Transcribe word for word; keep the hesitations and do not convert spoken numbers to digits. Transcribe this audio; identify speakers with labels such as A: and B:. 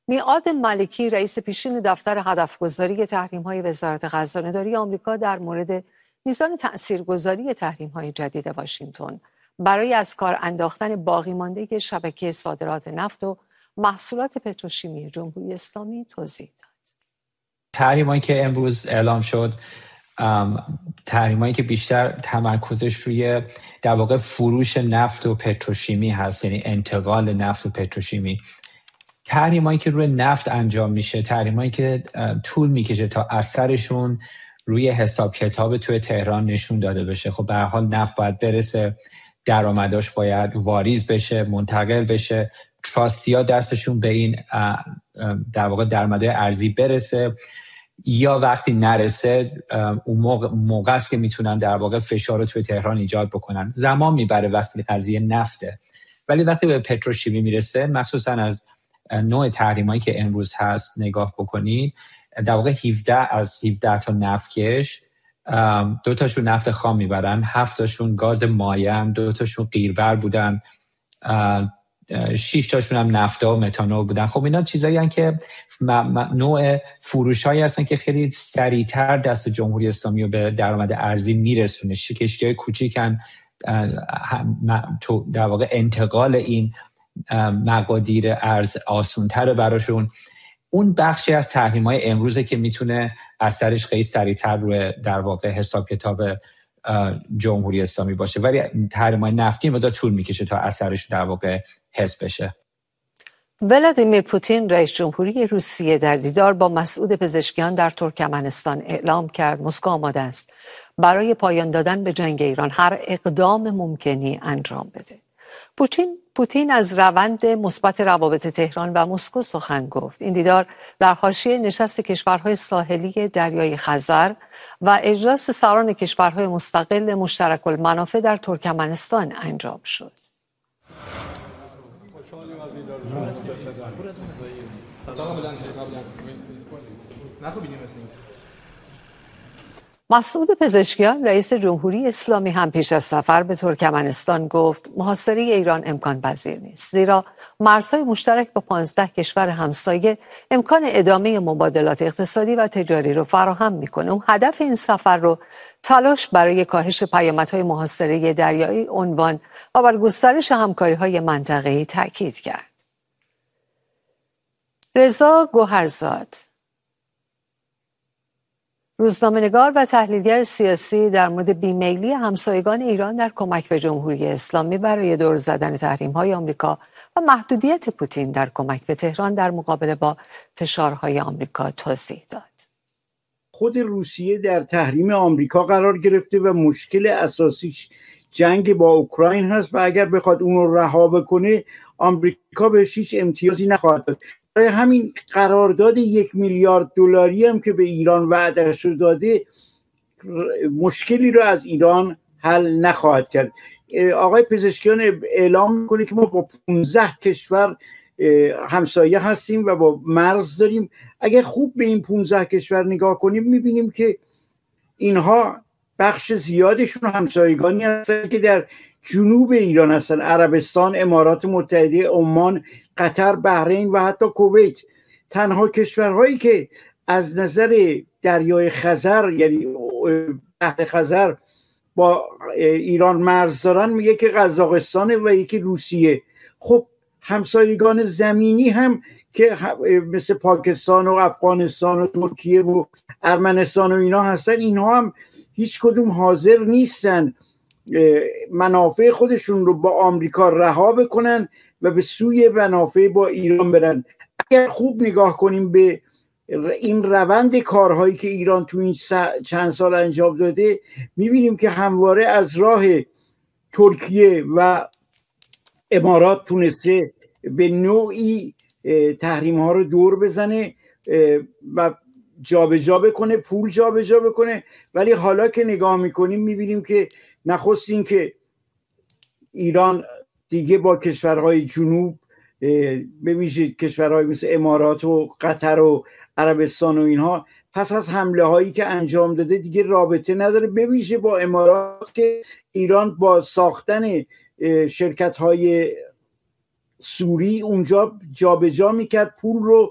A: میعاد ملکی رئیس پیشین دفتر هدفگذاری تحریم‌های وزارت خزانه‌داری آمریکا در مورد میزان تأثیرگذاری تحریم‌های جدید واشنگتن برای از کار انداختن باقی مانده شبکه صادرات نفت و محصولات پتروشیمی جمهوری اسلامی توضیح داد.
B: تحریم‌هایی که امروز اعلام شد، تحریم‌هایی که بیشتر تمرکزش روی در واقع فروش نفت و پتروشیمی هست، یعنی انتقال نفت و پتروشیمی. تحریم‌هایی که روی نفت انجام میشه، تحریم‌هایی که طول میکشه تا اثرشون روی حساب کتاب توی تهران نشون داده بشه. خب به هر حال نفت باید برسه، درآمداش باید واریز بشه، منتقل بشه، تراستیا دستشون به این در واقع درآمدهای ارزی برسه، یا وقتی نرسه اون موقع, موقع است که میتونن در واقع فشار رو توی تهران ایجاد بکنن. زمان میبره وقتی قضیه نفته، ولی وقتی به پتروشیمی میرسه، مخصوصا از نوع تحریمایی که امروز هست نگاه بکنید، در واقع هفده از هفده تا نفتکش دو تاشون نفت خام میبرن، هفت تاشون گاز مایع، دو تاشون قیربر بودن، شش تاشون هم نفتا و متانول بودن. خب اینا چیزایی هستن که نوع فروشایی هستن که خیلی سریعتر دست جمهوری اسلامی رو به درآمد ارزی میرسونه. کشتی‌های کوچیکن، در واقع انتقال این مقادیر ارز آسان‌تره براشون. اون بخشی از تحریم‌های امروزه که میتونه اثرش خیلی سریعتر روی در واقع حساب کتاب جمهوری اسلامی باشه، ولی تحریم‌های نفتی مدت طول میکشه تا اثرش در واقع حس بشه.
A: ولادیمیر پوتین رئیس جمهوری روسیه در دیدار با مسعود پزشکیان در ترکمنستان اعلام کرد مسکو آماده است برای پایان دادن به جنگ ایران هر اقدام ممکنی انجام بده. پوتین پوتین از روند مثبت روابط تهران و مسکو سخن گفت. این دیدار در حاشیه نشست کشورهای ساحلی دریای خزر و اجلاس سران کشورهای مستقل مشترک المنافع در ترکمنستان انجام شد. مسعود پزشکیان رئیس جمهوری اسلامی هم پیش از سفر به ترکمنستان گفت محاصره ایران امکان پذیر نیست، زیرا مرزهای مشترک با پانزده کشور همسایه امکان ادامه مبادلات اقتصادی و تجاری رو فراهم میکنه. اون هدف این سفر رو تلاش برای کاهش پیامدهای محاصره دریایی عنوان و بر گسترش همکاری‌های منطقه‌ای تاکید کرد. رضا گوهرزاد، روزنامه‌نگار و تحلیلگر سیاسی، در مورد بیمیلی همسایگان ایران در کمک به جمهوری اسلامی برای دور زدن تحریم‌های آمریکا و محدودیت پوتین در کمک به تهران در مقابله با فشارهای آمریکا توضیح داد.
C: خود روسیه در تحریم آمریکا قرار گرفته و مشکل اساسیش جنگ با اوکراین هست و اگر بخواد اون رو رها بکنه آمریکا بهش هیچ امتیازی نخواهد داد. برای همین قرارداد یک میلیارد دلاری هم که به ایران وعده شده داده مشکلی رو از ایران حل نخواهد کرد. آقای پزشکیان اعلام میکنه که ما با پانزده کشور همسایه هستیم و با مرز داریم. اگر خوب به این پانزده کشور نگاه کنیم میبینیم که اینها بخش زیادشون همسایگانی هستن که در جنوب ایران هستن: عربستان، امارات متحده، عمان، قطر، بحرین و حتی کویت. تنها کشورهایی که از نظر دریای خزر یعنی بحر خزر با ایران مرز دارن یکی قزاقستان و یکی روسیه. خب همسایگان زمینی هم که مثل پاکستان و افغانستان و ترکیه و ارمنستان و اینا هستن، اینها هم هیچ کدوم حاضر نیستن منافع خودشون رو با آمریکا رها بکنن و به سوی منافع با ایران برن. اگر خوب نگاه کنیم به این روند کارهایی که ایران تو این چند سال انجام داده میبینیم که همواره از راه ترکیه و امارات تونسته به نوعی تحریم ها رو دور بزنه و جابجا جا بکنه، پول جابجا جا بکنه. ولی حالا که نگاه میکنیم میبینیم که نخست این که ایران دیگه با کشورهای جنوب به ویژه کشورهای مثل امارات و قطر و عربستان و اینها پس از حمله هایی که انجام داده دیگه رابطه نداره، به ویژه با امارات که ایران با ساختن شرکت های سوری اونجا جابجا جا میکرد، پول رو